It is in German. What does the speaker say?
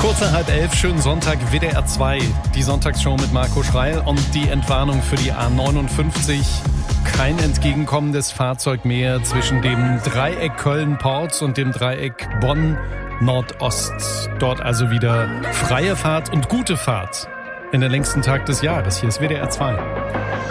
Kurz nach 10:30, schönen Sonntag, WDR 2, die Sonntagsshow mit Marco Schreil und die Entwarnung für die A59. Kein entgegenkommendes Fahrzeug mehr zwischen dem Dreieck Köln-Porz und dem Dreieck Bonn-Nordost. Dort also wieder freie Fahrt und gute Fahrt in den längsten Tag des Jahres. Hier ist WDR 2.